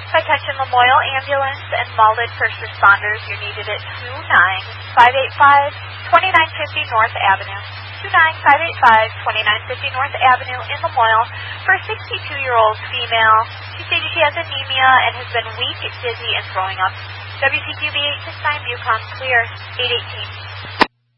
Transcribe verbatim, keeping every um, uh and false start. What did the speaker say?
By catching Lamoille Ambulance and Malden First Responders, you're needed at two nine five eight five, two nine five zero North Avenue. two nine five eight five, two nine five zero North Avenue in Lamoille for a sixty-two-year-old female. She stated she has anemia and has been weak, dizzy, and throwing up. W C Q B eight six nine Bucom, clear, eight eighteen.